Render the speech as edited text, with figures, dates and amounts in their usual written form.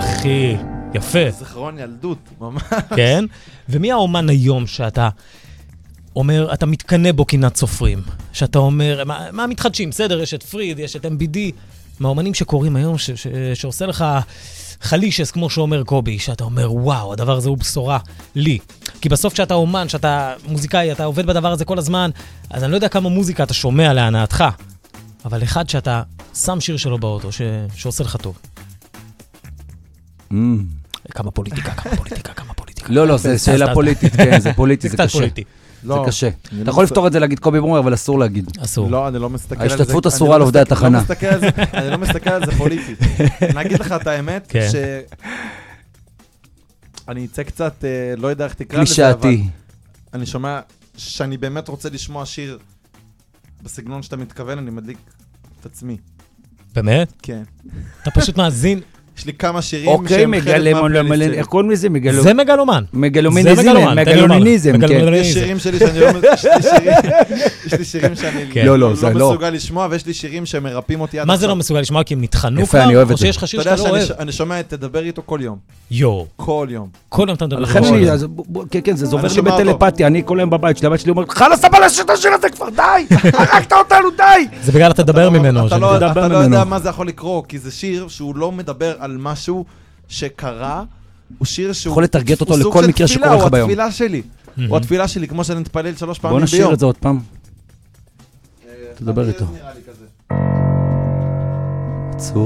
אחי, יפה. זיכרון ילדות, ממש. כן? ומי האומן היום שאתה אומר, אתה מתקנה בו קינת סופרים? שאתה אומר, מה מתחדשים? בסדר, יש את פריד, יש את MBD, מהאומנים שקוראים היום, שעושה לך חלישס, כמו שאומר קובי, שאתה אומר, וואו, הדבר הזה הוא בשורה לי. כי בסוף כשאתה אומן, שאתה מוזיקאי, אתה עובד בדבר הזה כל הזמן, אז אני לא יודע כמה מוזיקה אתה שומע להנאתך, אבל אחד שאתה שם שיר שלו באוטו, שעושה לך טוב. כמה פוליטיקה. לא, זה שאלה פוליטית, כן, זה פוליטי, זה קצת קשה. פוליטי. זה קשה. אתה יכול לפתור את זה להגיד קובי ברומר, אבל אסור להגיד. אסור. לא, אני לא מסתכל על זה. ההשתתפות אסורה על עובדי התחנה. אני לא מסתכל על זה פוליטית. אני אגיד לך את האמת, אני אצא קצת, לא יודע איך תקרא לזה, אבל אני שומע שאני באמת רוצה לשמוע שיר בסגנון שאתה מתכוון, אני מדליק את עצמי. באמת? כן. אתה פשוט מאזין. יש לי כמה שירים אוקיי, מגלומניזם, איך קוראים לזה? זה מגלומן. מגלומניזם, כן. יש שירים שלי שאני לא... יש לי שירים שאני לא מסוגל לשמוע, ויש לי שירים שמרפאים אותי עד עכשיו. מה זה לא מסוגל לשמוע? כי הם נתחנו כבר? או שיש לך שיר שאתה לא אוהב? אני שומע את תדבר איתו כל יום. יו. כל יום. כל יום אתה מדבר. לכן אני, כן, זה עובר לי בטלפתיה, אני כל יום בבית שלי, הבת שלי אומרת, חלאס הבלש את השיר הזה כבר, די! הרגת אותנו, די! זה בגלל אתה תדבר ממנו. אתה לא יודע מה זה יכול לקרוא, כי זה שיר שהוא לא מדבר על משהו שקרה, הוא שיר שהוא... יכול לתרגט אותו לכל מקרה שקורה לך ביום. הוא התפילה שלי. הוא התפילה שלי, כמו שאני מתפלל 3 פעמים ביום. בוא נשאיר את זה עוד פעם. תדבר איתו. עצוב.